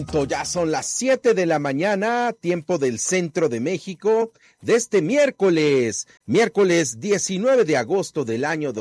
Ya son las 7 de la mañana, tiempo del centro de México, de este miércoles 19 de agosto del año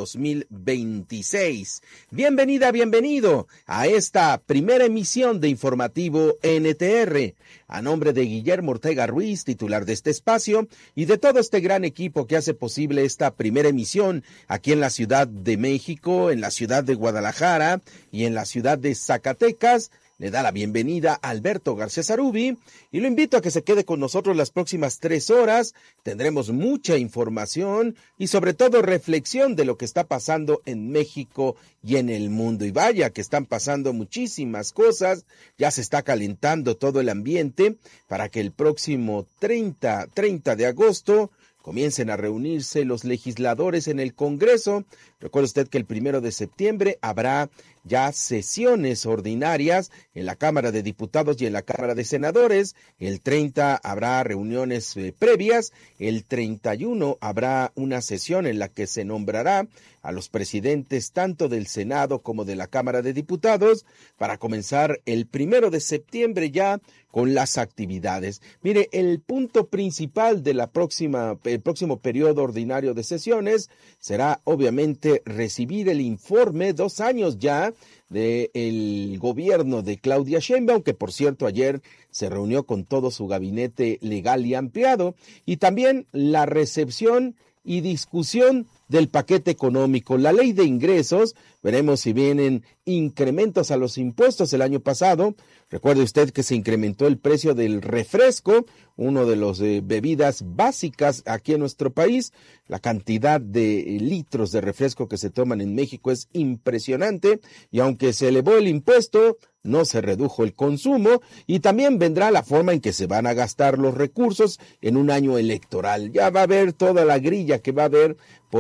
2026. Bienvenida, bienvenido a esta primera emisión de Informativo NTR. A nombre de Guillermo Ortega Ruiz, titular de este espacio, y de todo este gran equipo que hace posible esta primera emisión aquí en la Ciudad de México, en la ciudad de Guadalajara y en la ciudad de Zacatecas, le da la bienvenida a Alberto García Zarubi y lo invito a que se quede con nosotros las próximas 3 horas. Tendremos mucha información y sobre todo reflexión de lo que está pasando en México y en el mundo. Y vaya que están pasando muchísimas cosas, ya se está calentando todo el ambiente para que el próximo 30 de agosto comiencen a reunirse los legisladores en el Congreso. Recuerde usted que el 1 de septiembre habrá ya sesiones ordinarias en la Cámara de Diputados y en la Cámara de Senadores. El 30 habrá reuniones previas. El 31 habrá una sesión en la que se nombrará a los presidentes tanto del Senado como de la Cámara de Diputados para comenzar el 1 de septiembre ya con las actividades. Mire, el punto principal de el próximo periodo ordinario de sesiones será obviamente recibir el informe 2 años ya del gobierno de Claudia Sheinbaum, que por cierto ayer se reunió con todo su gabinete legal y ampliado, y también la recepción y discusión del paquete económico, la ley de ingresos. Veremos si vienen incrementos a los impuestos el año pasado. Recuerde usted que se incrementó el precio del refresco, uno de los bebidas básicas aquí en nuestro país. La cantidad de litros de refresco que se toman en México es impresionante y aunque se elevó el impuesto, no se redujo el consumo y también vendrá la forma en que se van a gastar los recursos en un año electoral. Ya va a haber toda la grilla que va a haber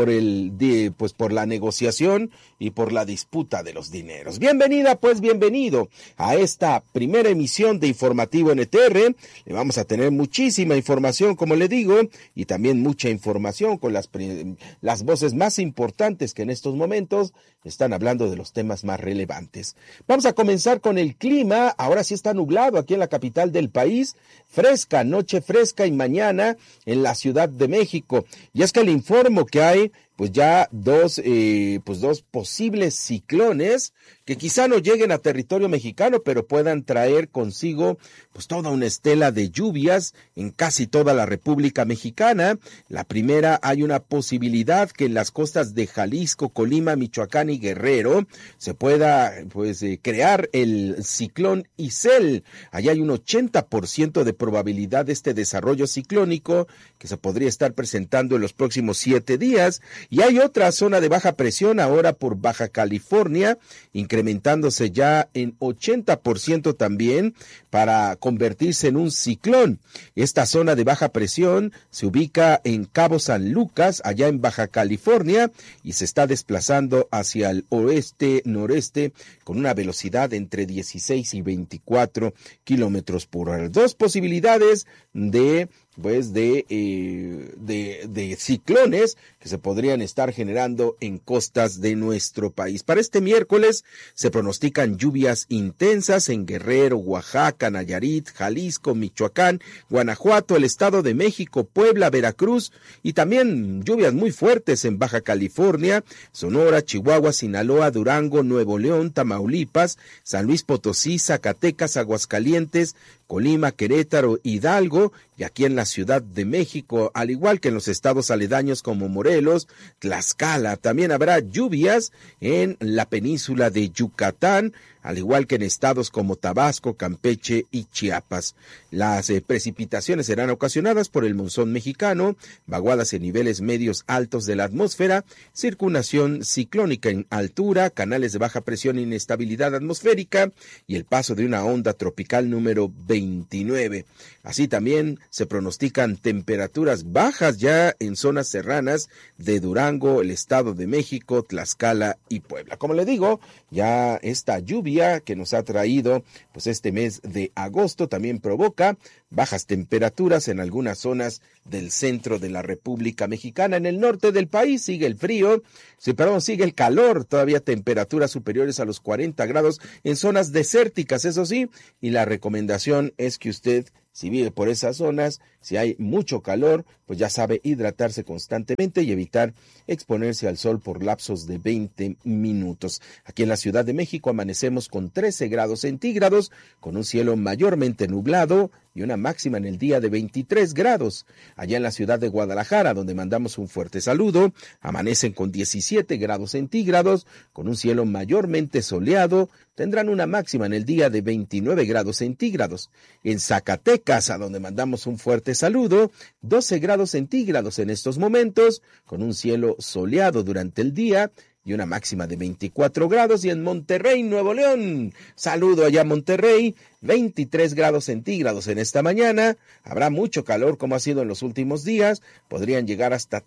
por la negociación y por la disputa de los dineros. Bienvenida, pues bienvenido a esta primera emisión de Informativo NTR. Le vamos a tener muchísima información, como le digo, y también mucha información con las voces más importantes que en estos momentos están hablando de los temas más relevantes. Vamos a comenzar con el clima. Ahora sí está nublado aquí en la capital del país, fresca, noche fresca y mañana en la Ciudad de México. Y es que le informo que hay pues ya dos posibles ciclones que quizá no lleguen a territorio mexicano, pero puedan traer consigo pues toda una estela de lluvias en casi toda la República Mexicana. La primera, hay una posibilidad que en las costas de Jalisco, Colima, Michoacán y Guerrero se pueda crear el ciclón Isel. Allá hay un 80% de probabilidad de este desarrollo ciclónico que se podría estar presentando en los próximos 7 días. Y hay otra zona de baja presión ahora por Baja California, incrementándose ya en 80% también para convertirse en un ciclón. Esta zona de baja presión se ubica en Cabo San Lucas, allá en Baja California, y se está desplazando hacia el oeste-noreste con una velocidad entre 16 y 24 kilómetros por hora. 2 posibilidades de ciclones que se podrían estar generando en costas de nuestro país. Para este miércoles se pronostican lluvias intensas en Guerrero, Oaxaca, Nayarit, Jalisco, Michoacán, Guanajuato, el Estado de México, Puebla, Veracruz y también lluvias muy fuertes en Baja California, Sonora, Chihuahua, Sinaloa, Durango, Nuevo León, Tamaulipas, San Luis Potosí, Zacatecas, Aguascalientes, Colima, Querétaro, Hidalgo y aquí en la Ciudad de México, al igual que en los estados aledaños como Morelos, Tlaxcala. También habrá lluvias en la península de Yucatán, al igual que en estados como Tabasco, Campeche y Chiapas. Las precipitaciones serán ocasionadas por el monzón mexicano, vaguadas en niveles medios altos de la atmósfera, circulación ciclónica en altura, canales de baja presión e inestabilidad atmosférica y el paso de una onda tropical número 29. Así también se pronostica pronostican temperaturas bajas ya en zonas serranas de Durango, el Estado de México, Tlaxcala y Puebla. Como le digo, ya esta lluvia que nos ha traído pues este mes de agosto también provoca bajas temperaturas en algunas zonas del centro de la República Mexicana. En el norte del país sigue el frío, sigue el calor, todavía temperaturas superiores a los 40 grados en zonas desérticas, eso sí, y la recomendación es que usted, si vive por esas zonas, si hay mucho calor, pues ya sabe hidratarse constantemente y evitar exponerse al sol por lapsos de 20 minutos. Aquí en la Ciudad de México amanecemos con 13 grados centígrados, con un cielo mayormente nublado y una máxima en el día de 23 grados. Allá en la ciudad de Guadalajara, donde mandamos un fuerte saludo, amanecen con 17 grados centígrados, con un cielo mayormente soleado, tendrán una máxima en el día de 29 grados centígrados. En Zacatecas, a donde mandamos un fuerte saludo, 12 grados centígrados en estos momentos, con un cielo soleado durante el día y una máxima de 24 grados. Y en Monterrey, Nuevo León, saludo allá a Monterrey, 23 grados centígrados en esta mañana. Habrá mucho calor como ha sido en los últimos días, podrían llegar hasta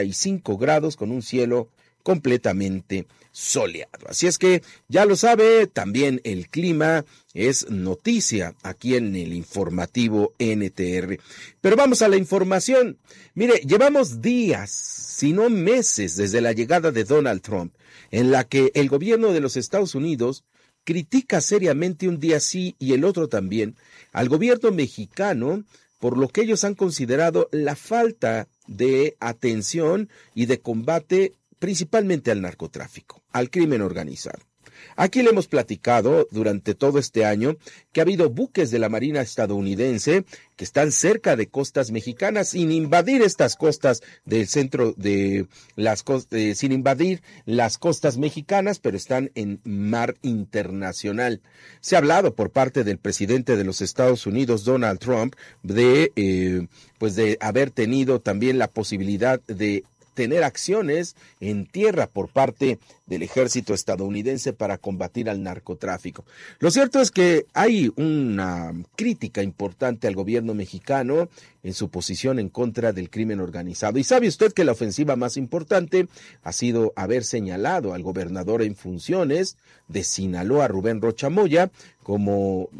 35 grados con un cielo completamente soleado. Así es que ya lo sabe, también el clima es noticia aquí en el informativo NTR. Pero vamos a la información. Mire, llevamos días, si no meses, desde la llegada de Donald Trump, en la que el gobierno de los Estados Unidos critica seriamente un día sí y el otro también al gobierno mexicano por lo que ellos han considerado la falta de atención y de combate principalmente al narcotráfico, al crimen organizado. Aquí le hemos platicado durante todo este año que ha habido buques de la Marina estadounidense que están cerca de costas mexicanas, sin invadir estas costas del centro de las costas, sin invadir las costas mexicanas, pero están en mar internacional. Se ha hablado por parte del presidente de los Estados Unidos, Donald Trump, de haber tenido también la posibilidad de tener acciones en tierra por parte del ejército estadounidense para combatir al narcotráfico. Lo cierto es que hay una crítica importante al gobierno mexicano en su posición en contra del crimen organizado. Y sabe usted que la ofensiva más importante ha sido haber señalado al gobernador en funciones de Sinaloa, Rubén Rocha Moya, como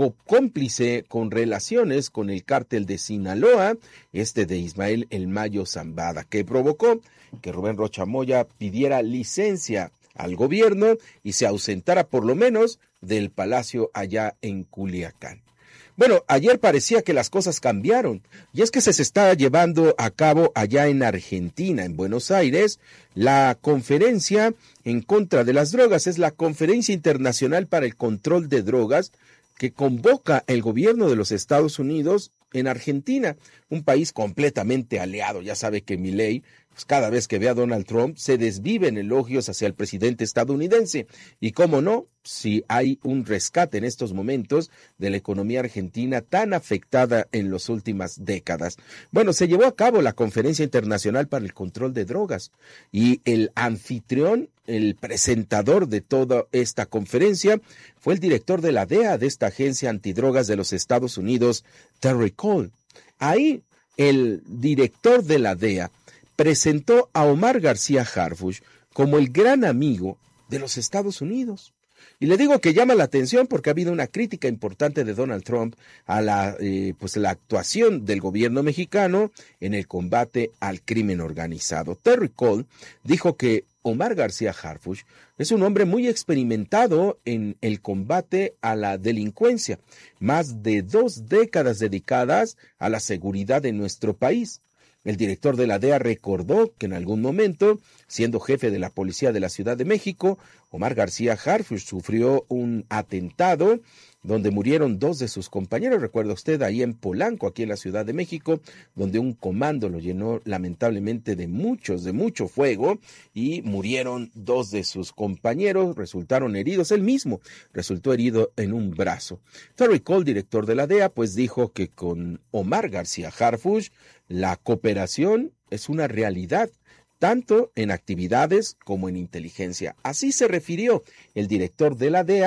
cómplice con relaciones con el cártel de Sinaloa, de Ismael El Mayo Zambada, que provocó que Rubén Rocha Moya pidiera licencia al gobierno y se ausentara por lo menos del palacio allá en Culiacán. Bueno, ayer parecía que las cosas cambiaron, y es que se está llevando a cabo allá en Argentina, en Buenos Aires, la conferencia en contra de las drogas. Es la Conferencia Internacional para el Control de Drogas que convoca el gobierno de los Estados Unidos en Argentina, un país completamente aliado. Ya sabe que Milei, pues cada vez que ve a Donald Trump, se desvive en elogios hacia el presidente estadounidense. Y cómo no, si hay un rescate en estos momentos de la economía argentina tan afectada en las últimas décadas. Bueno, se llevó a cabo la Conferencia Internacional para el Control de Drogas y el anfitrión, el presentador de toda esta conferencia, fue el director de la DEA, de esta agencia antidrogas de los Estados Unidos, Terry Cole. Ahí, el director de la DEA presentó a Omar García Harfuch como el gran amigo de los Estados Unidos. Y le digo que llama la atención porque ha habido una crítica importante de Donald Trump a la actuación del gobierno mexicano en el combate al crimen organizado. Terry Cole dijo que Omar García Harfuch es un hombre muy experimentado en el combate a la delincuencia, más de 2 décadas dedicadas a la seguridad de nuestro país. El director de la DEA recordó que en algún momento, siendo jefe de la policía de la Ciudad de México, Omar García Harfuch sufrió un atentado donde murieron 2 de sus compañeros. Recuerda usted ahí en Polanco, aquí en la Ciudad de México, donde un comando lo llenó lamentablemente de mucho fuego y murieron 2 de sus compañeros, resultaron heridos. Él mismo resultó herido en un brazo. Terry Cole, director de la DEA, pues dijo que con Omar García Harfuch la cooperación es una realidad, tanto en actividades como en inteligencia. Así se refirió el director de la DEA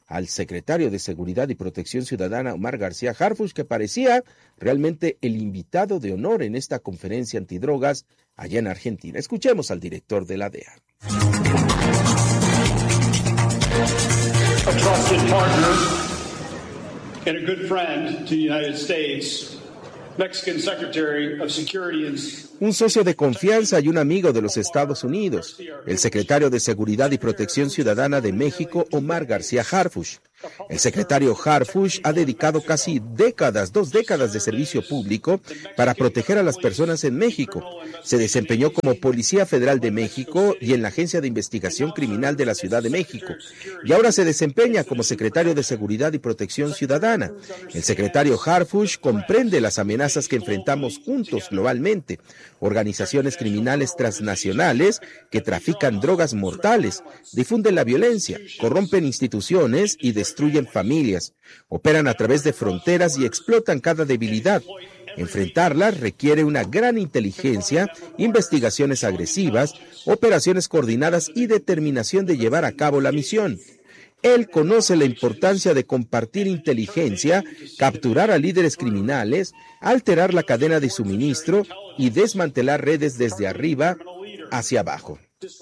al secretario de Seguridad y Protección Ciudadana, Omar García Harfuch, que parecía realmente el invitado de honor en esta conferencia antidrogas allá en Argentina. Escuchemos al director de la DEA. A trusted partner and a good friend to the United States, Mexican Secretary of Security and un socio de confianza y un amigo de los Estados Unidos, el secretario de Seguridad y Protección Ciudadana de México, Omar García Harfuch. El secretario Harfuch ha dedicado casi 2 décadas de servicio público para proteger a las personas en México. Se desempeñó como Policía Federal de México y en la Agencia de Investigación Criminal de la Ciudad de México. Y ahora se desempeña como secretario de Seguridad y Protección Ciudadana. El secretario Harfuch comprende las amenazas que enfrentamos juntos globalmente. Organizaciones criminales transnacionales que trafican drogas mortales, difunden la violencia, corrompen instituciones y destruyen familias, operan a través de fronteras y explotan cada debilidad. Enfrentarlas requiere una gran inteligencia, investigaciones agresivas, operaciones coordinadas y determinación de llevar a cabo la misión. Él conoce la importancia de compartir inteligencia, capturar a líderes criminales, alterar la cadena de suministro y desmantelar redes desde arriba hacia abajo.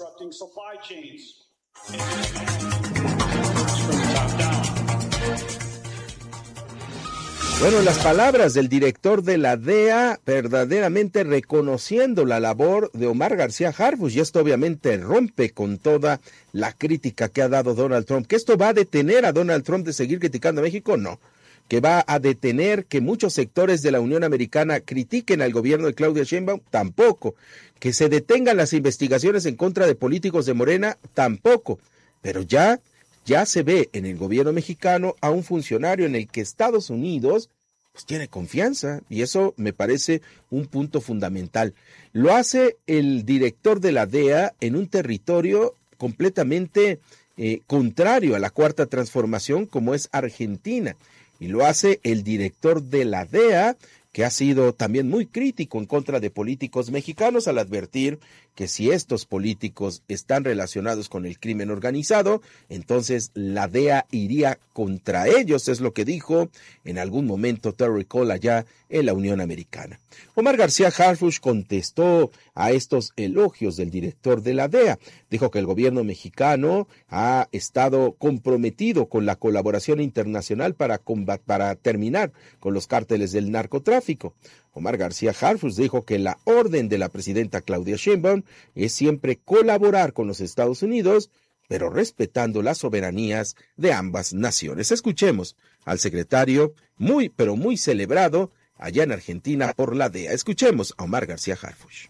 Bueno, las palabras del director de la DEA verdaderamente reconociendo la labor de Omar García Harfuch, y esto obviamente rompe con toda la crítica que ha dado Donald Trump. ¿Que esto va a detener a Donald Trump de seguir criticando a México? No. ¿Que va a detener que muchos sectores de la Unión Americana critiquen al gobierno de Claudia Sheinbaum? Tampoco. ¿Que se detengan las investigaciones en contra de políticos de Morena? Tampoco. Pero ya se ve en el gobierno mexicano a un funcionario en el que Estados Unidos pues tiene confianza, y eso me parece un punto fundamental. Lo hace el director de la DEA en un territorio completamente contrario a la Cuarta Transformación, como es Argentina, y lo hace el director de la DEA, que ha sido también muy crítico en contra de políticos mexicanos al advertir que si estos políticos están relacionados con el crimen organizado, entonces la DEA iría contra ellos, es lo que dijo en algún momento Terry Cole allá en la Unión Americana. Omar García Harfuch contestó a estos elogios del director de la DEA. Dijo que el gobierno mexicano ha estado comprometido con la colaboración internacional para terminar con los cárteles del narcotráfico. Omar García Harfuch dijo que la orden de la presidenta Claudia Sheinbaum es siempre colaborar con los Estados Unidos, pero respetando las soberanías de ambas naciones. Escuchemos al secretario muy celebrado allá en Argentina por la DEA. Escuchemos a Omar García Harfuch.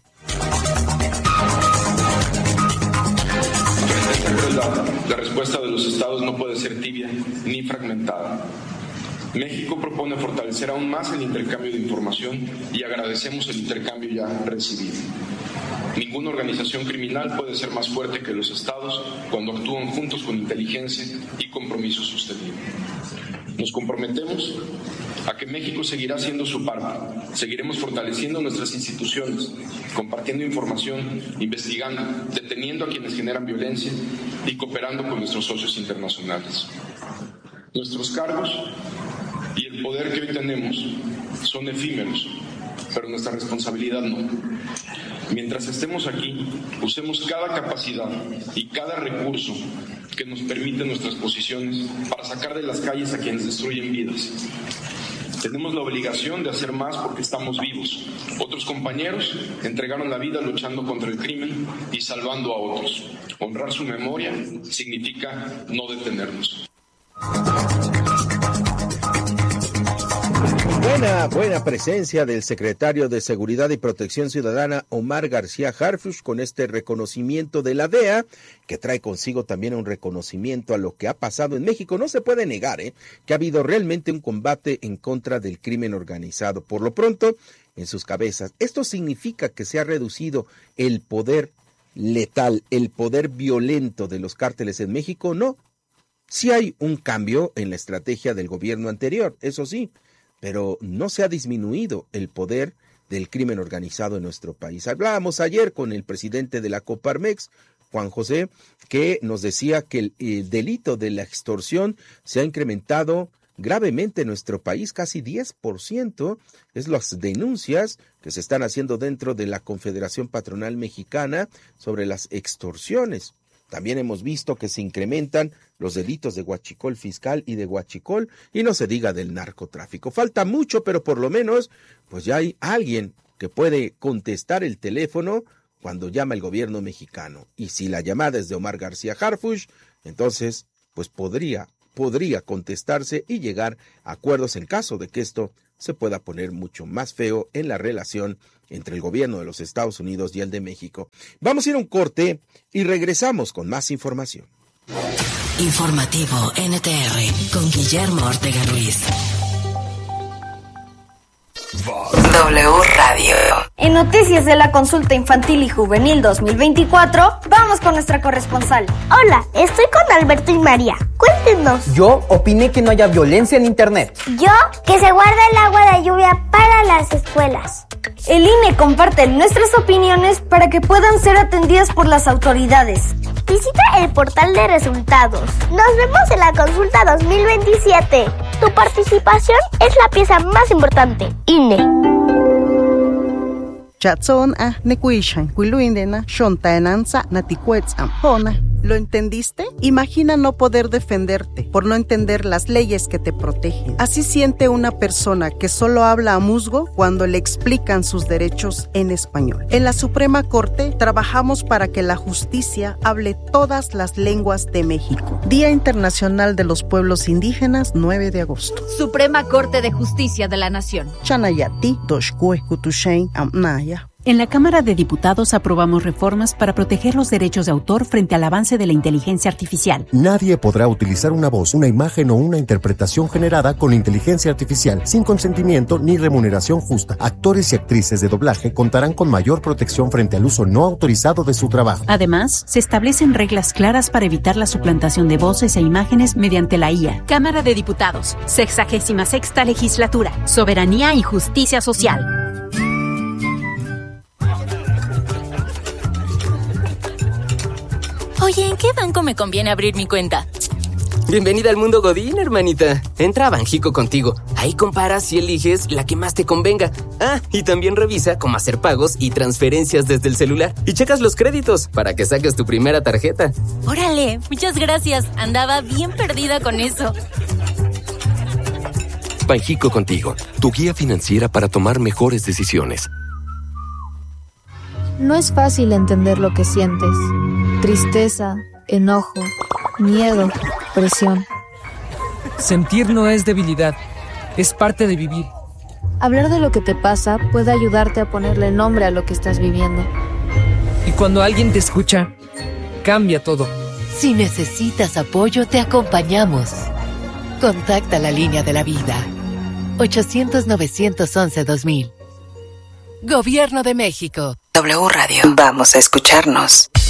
La respuesta de los estados no puede ser tibia ni fragmentada. México propone fortalecer aún más el intercambio de información y agradecemos el intercambio ya recibido. Ninguna organización criminal puede ser más fuerte que los estados cuando actúan juntos con inteligencia y compromiso sostenido. Nos comprometemos a que México seguirá haciendo su parte. Seguiremos fortaleciendo nuestras instituciones, compartiendo información, investigando, deteniendo a quienes generan violencia y cooperando con nuestros socios internacionales. Nuestros cargos y el poder que hoy tenemos son efímeros, pero nuestra responsabilidad no. Mientras estemos aquí, usemos cada capacidad y cada recurso que nos permite nuestras posiciones para sacar de las calles a quienes destruyen vidas. Tenemos la obligación de hacer más porque estamos vivos. Otros compañeros entregaron la vida luchando contra el crimen y salvando a otros. Honrar su memoria significa no detenernos. Buena presencia del secretario de Seguridad y Protección Ciudadana, Omar García Harfuch, con este reconocimiento de la DEA, que trae consigo también un reconocimiento a lo que ha pasado en México. No se puede negar que ha habido realmente un combate en contra del crimen organizado. Por lo pronto, en sus cabezas, ¿esto significa que se ha reducido el poder letal, el poder violento de los cárteles en México? No. Sí hay un cambio en la estrategia del gobierno anterior, eso sí, pero no se ha disminuido el poder del crimen organizado en nuestro país. Hablábamos ayer con el presidente de la Coparmex, Juan José, que nos decía que el delito de la extorsión se ha incrementado gravemente en nuestro país, casi 10%, es las denuncias que se están haciendo dentro de la Confederación Patronal Mexicana sobre las extorsiones. También hemos visto que se incrementan los delitos de huachicol fiscal y de huachicol, y no se diga del narcotráfico. Falta mucho, pero por lo menos pues ya hay alguien que puede contestar el teléfono cuando llama el gobierno mexicano. Y si la llamada es de Omar García Harfuch, entonces pues podría contestarse y llegar a acuerdos en caso de que esto se pueda poner mucho más feo en la relación entre el gobierno de los Estados Unidos y el de México. Vamos a ir a un corte y regresamos con más información. Informativo NTR con Guillermo Ortega Ruiz. W Radio. En noticias de la consulta infantil y juvenil 2024, vamos con nuestra corresponsal. Hola, estoy con Alberto y María. Cuéntenos. Yo opiné que no haya violencia en internet. Yo, que se guarde el agua de lluvia para las escuelas. El INE comparte nuestras opiniones para que puedan ser atendidas por las autoridades. Visita el portal de resultados. Nos vemos en la consulta 2027. Tu participación es la pieza más importante. INE. Chatson nekuishan kuiluindena shontaenanza natikuetzam hona. ¿Lo entendiste? Imagina no poder defenderte por no entender las leyes que te protegen. Así siente una persona que solo habla a musgo cuando le explican sus derechos en español. En la Suprema Corte trabajamos para que la justicia hable todas las lenguas de México. Día Internacional de los Pueblos Indígenas, 9 de agosto. Suprema Corte de Justicia de la Nación. Chanayati doshkue kutushain amnaya. En la Cámara de Diputados aprobamos reformas para proteger los derechos de autor frente al avance de la inteligencia artificial. Nadie podrá utilizar una voz, una imagen o una interpretación generada con inteligencia artificial sin consentimiento ni remuneración justa. Actores y actrices de doblaje contarán con mayor protección frente al uso no autorizado de su trabajo. Además, se establecen reglas claras para evitar la suplantación de voces e imágenes mediante la IA. Cámara de Diputados, 66ª Legislatura, Soberanía y Justicia Social. Oye, ¿en qué banco me conviene abrir mi cuenta? Bienvenida al mundo Godín, hermanita. Entra a Banjico Contigo. Ahí comparas y eliges la que más te convenga. Ah, y también revisa cómo hacer pagos y transferencias desde el celular. Y checas los créditos para que saques tu primera tarjeta. ¡Órale! Muchas gracias. Andaba bien perdida con eso. Banjico Contigo, tu guía financiera para tomar mejores decisiones. No es fácil entender lo que sientes. Tristeza, enojo, miedo, presión. Sentir no es debilidad, es parte de vivir. Hablar de lo que te pasa puede ayudarte a ponerle nombre a lo que estás viviendo. Y cuando alguien te escucha, cambia todo. Si necesitas apoyo, te acompañamos. Contacta la línea de la vida. 800-911-2000. Gobierno de México. W Radio. Vamos a escucharnos.